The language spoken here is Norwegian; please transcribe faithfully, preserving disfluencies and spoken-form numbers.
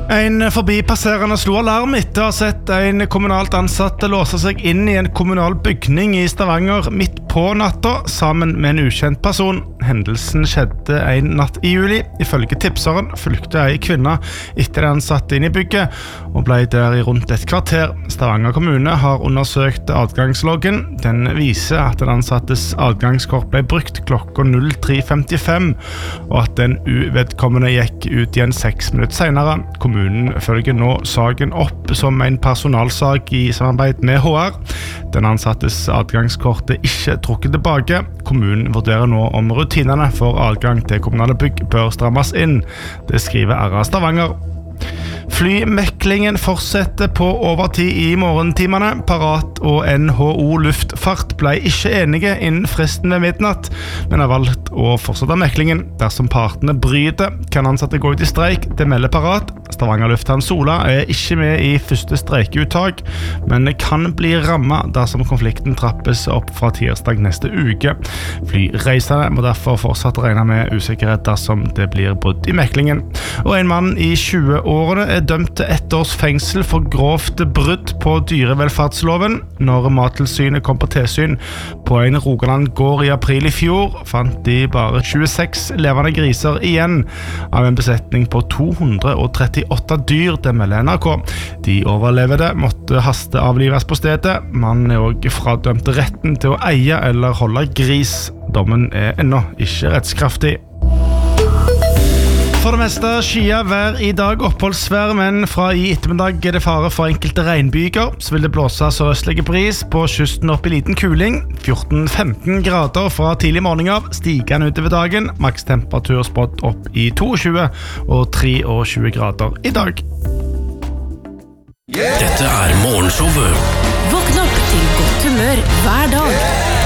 En forbipasserende slo alarm etter å ha sett en kommunalt ansatt låse seg inn i en kommunal bygning i Stavanger midt på natta sammen med en ukjent person. Hendelsen skjedde en natt i juli. Ifølge tipseren fulgte ei kvinne etter den satt inn i bygget og ble der i rundt et kvarter. Stavanger kommune har undersøkt adgangsloggen. Den viser at den ansattes adgangskort ble brukt klokka tre femtifem og at den uvedkommende gikk ut igjen seks minutter senere. Kommunen følger nå saken opp som en personalsak i samarbeid med H R. Den ansattes adgangskort er ikke trukket tilbake. Kommunen vurderer nå om rutinene for adgang til kommunale bygg bør strammes inn. Det skriver R A Stavanger. Flymeklingen fortsetter på overtid i morgentimene. Parat og N H O Luftfart ble ikke enige innen fristen ved midnatt, men har valgt å fortsette meklingen. Dersom partene bryter, kan ansatte gå ut i streik. Det melder Parat. Stavanger Lufthavn Sola er ikke med i første streikeuttak, men kan bli rammet dersom konflikten trappes opp fra tirsdag neste uke. Flyreisende må derfor fortsatt regne med usikkerhet dersom det blir brudd i meklingen. Og en mann i tjue-årene er dømt til ett års fengsel for grovt brudd på dyrevelferdsloven. Når Mattilsynet kom på tilsyn på en Rogaland gård i april i fjor, fant de bare tjueseks levende griser igjen av en besetning på to hundre og trettiåtte dyr, det melder N R K. De overlevede måtte hasteavlives på stedet. Mannen er også fradømt retten til å eie eller holde gris. Dommen er ennå ikke rettskraftig. For det meste skia vær i dag, oppholdsvær, men fra i ettermiddag er det fare for enkelte regnbyger. Så vil det blåse sørøstlige bris på kysten opp i liten kuling. fjorten til femten grader fra tidlig morgen av, stigende utover dagen. Makstemperatur spådd opp i tjueto og tjuetre grader i dag. Dette er morgenshowet. Våkn opp til godt humør hver dag.